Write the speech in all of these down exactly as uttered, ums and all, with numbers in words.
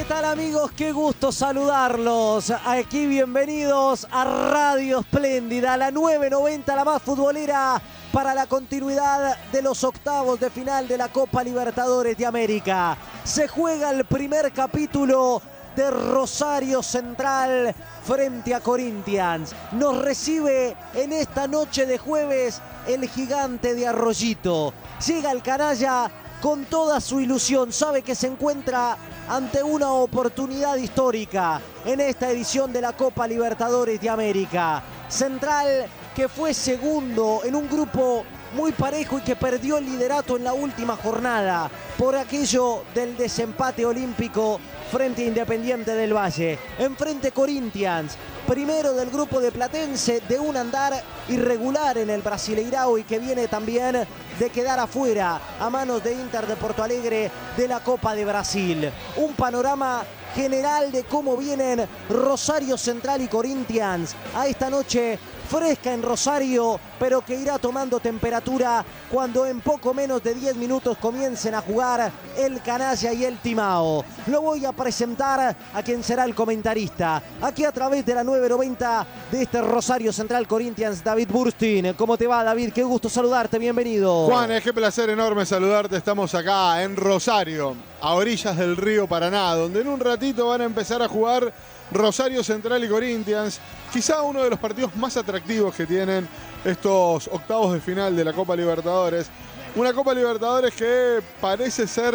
tal, amigos? Qué gusto saludarlos. Aquí bienvenidos a Radio Espléndida, la nueve noventa, la más futbolera, para la continuidad de los octavos de final de la Copa Libertadores de América. Se juega el primer capítulo de Rosario Central frente a Corinthians. Nos recibe en esta noche de jueves el Gigante de Arroyito. Llega el canalla con toda su ilusión, sabe que se encuentra ante una oportunidad histórica en esta edición de la Copa Libertadores de América. Central, que fue segundo en un grupo muy parejo y que perdió el liderato en la última jornada por aquello del desempate olímpico frente a Independiente del Valle. Enfrente Corinthians, primero del grupo de Platense, de un andar irregular en el Brasileirao y que viene también de quedar afuera a manos de Inter de Porto Alegre de la Copa de Brasil. Un panorama general de cómo vienen Rosario Central y Corinthians a esta noche fresca en Rosario, pero que irá tomando temperatura cuando en poco menos de diez minutos comiencen a jugar el canalla y el Timao. Lo voy a presentar a quien será el comentarista, aquí a través de la nueve noventa de este Rosario Central Corinthians, David Burstin. ¿Cómo te va, David? Qué gusto saludarte, bienvenido. Juan, es que placer enorme saludarte. Estamos acá en Rosario, a orillas del río Paraná, donde en un ratito van a empezar a jugar Rosario Central y Corinthians, quizá uno de los partidos más atractivos que tienen estos octavos de final de la Copa Libertadores. Una Copa Libertadores que parece ser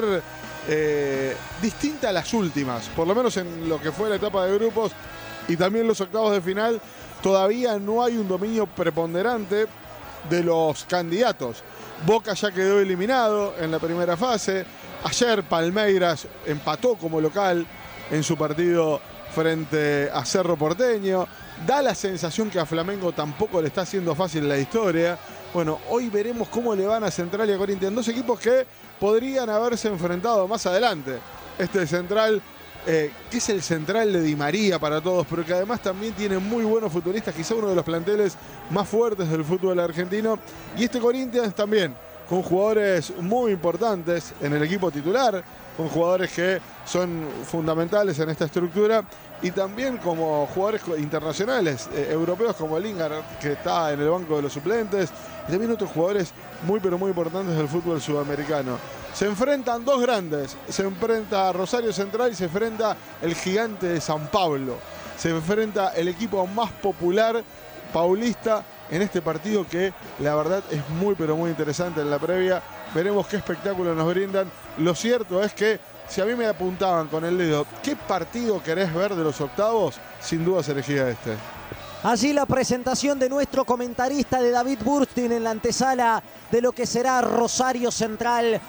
eh, distinta a las últimas, por lo menos en lo que fue la etapa de grupos y también los octavos de final. Todavía no hay un dominio preponderante de los candidatos. Boca ya quedó eliminado en la primera fase. Ayer Palmeiras empató como local en su partido frente a Cerro Porteño. Da la sensación que a Flamengo tampoco le está haciendo fácil la historia. Bueno, hoy veremos cómo le van a Central y a Corinthians, dos equipos que podrían haberse enfrentado más adelante. Este Central, eh, que es el Central de Di María para todos, pero que además también tiene muy buenos futbolistas, quizá uno de los planteles más fuertes del fútbol argentino. Y este Corinthians también, con jugadores muy importantes en el equipo titular, con jugadores que son fundamentales en esta estructura y también como jugadores internacionales, eh, europeos como Lingard, que está en el banco de los suplentes, y también otros jugadores muy pero muy importantes del fútbol sudamericano. Se enfrentan dos grandes, se enfrenta Rosario Central y se enfrenta el Gigante de San Pablo. Se enfrenta el equipo más popular paulista en este partido que la verdad es muy pero muy interesante en la previa. Veremos qué espectáculo nos brindan. Lo cierto es que si a mí me apuntaban con el dedo, ¿qué partido querés ver de los octavos? Sin duda se elegía este. Allí la presentación de nuestro comentarista, de David Burstin, en la antesala de lo que será Rosario Central